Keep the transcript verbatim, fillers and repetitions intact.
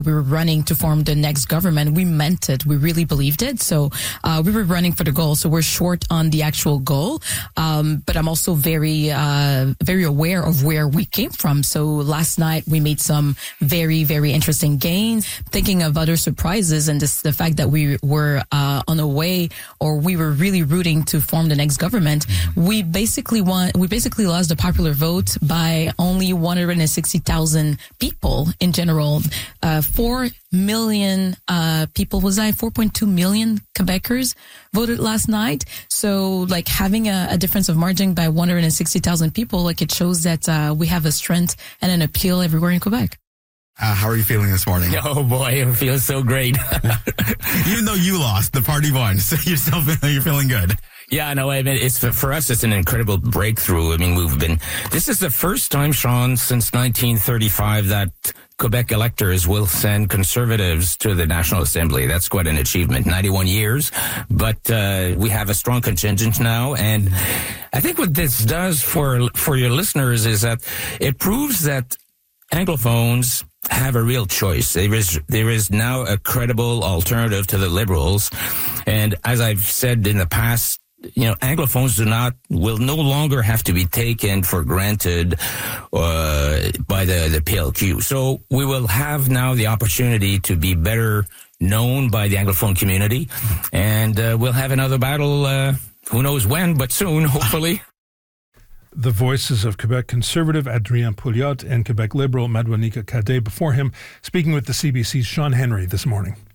we were running to form the next government. We meant it. We really believed it. So uh, we were running for the goal. So we're short on the actual goal. Um, but I'm also very, uh, very aware of where we came from. So last night we made some very, very interesting gains. Thinking of other surprises and this, the fact that we were uh, on a way, or we were really rooting to form the next government. We basically won. We basically lost the popular vote by only one hundred sixty thousand people in general. Uh, Four million uh, people, was I four point two million Quebecers voted last night. So, like having a, a difference of margin by one hundred sixty thousand people, like it shows that uh, we have a strength and an appeal everywhere in Quebec. Uh, how are you feeling this morning? Oh boy, it feels so great. Even though you lost, the party won, so you're still feeling, you're feeling good. Yeah, no, I mean, it's for us, it's an incredible breakthrough. I mean, we've been, this is the first time, Sean, since nineteen thirty-five that Quebec electors will send Conservatives to the National Assembly. That's quite an achievement. ninety-one years, but uh, we have a strong contingent now. And I think what this does for for your listeners is that it proves that Anglophones have a real choice. There is there is now a credible alternative to the Liberals. And as I've said in the past, you know, Anglophones do not, will no longer have to be taken for granted uh, by the, the P L Q. So we will have now the opportunity to be better known by the Anglophone community. And uh, we'll have another battle, uh, who knows when, but soon, hopefully. The voices of Quebec Conservative Adrien Pouliot and Quebec Liberal Madouanika Cadet before him, speaking with the C B C's Sean Henry this morning.